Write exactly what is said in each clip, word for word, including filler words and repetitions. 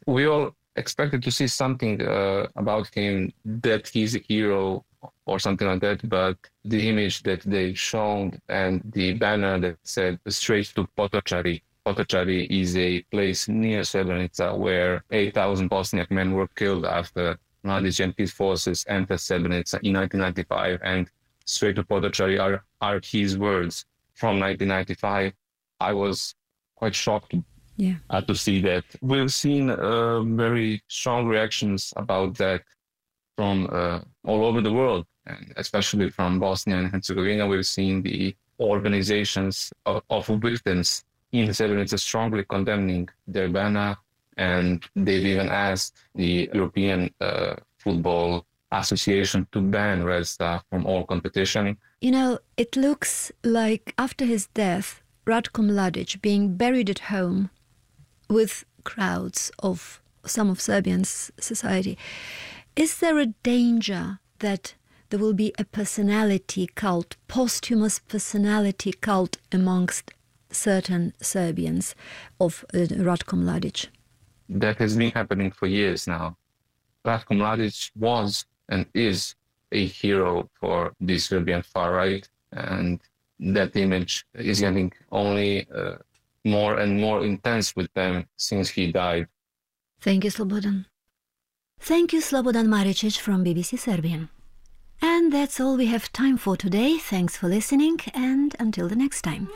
We all expected to see something uh, about him, that he's a hero or something like that, but the image that they showed and the banner that said straight to Potocari. Potocari is a place near Srebrenica where eight thousand Bosniak men were killed after Mladic and his forces entered Srebrenica in nineteen ninety-five, and straight to Potocari are, are his words from nineteen ninety-five. I was quite shocked yeah. uh, to see that. We've seen uh, very strong reactions about that from uh, all over the world, and especially from Bosnia and Herzegovina. We've seen the organizations of, of victims in Srebrenica strongly condemning their banner, and they've even asked the European uh, Football Association to ban Red Star from all competition. You know, it looks like after his death, Ratko Mladic being buried at home with crowds of some of Serbian society. Is there a danger that there will be a personality cult, posthumous personality cult amongst certain Serbians of uh, Ratko Mladic? That has been happening for years now. Ratko Mladic was and is a hero for the Serbian far right, and that image is getting only uh, more and more intense with them since he died. Thank you, Slobodan. Thank you, Slobodan Maricic from B B C Serbian. And that's all we have time for today. Thanks for listening, and until the next time.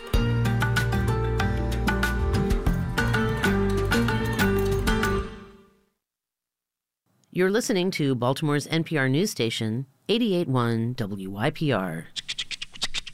You're listening to Baltimore's N P R news station, eighty-eight point one W Y P R.